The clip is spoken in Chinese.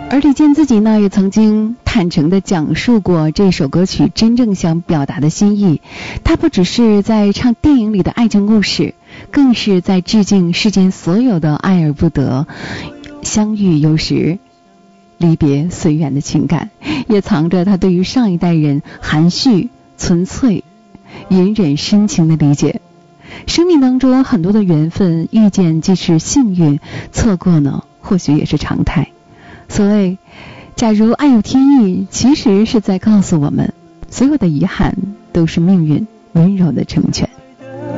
而李健自己呢，也曾经坦诚地讲述过这首歌曲真正想表达的心意。他不只是在唱电影里的爱情故事，更是在致敬世间所有的爱而不得、相遇有时、离别随缘的情感，也藏着他对于上一代人含蓄、纯粹、隐忍深情的理解。生命当中很多的缘分，遇见既是幸运，错过呢，或许也是常态。所谓假如爱有天意，其实是在告诉我们，所有的遗憾都是命运温柔的成全。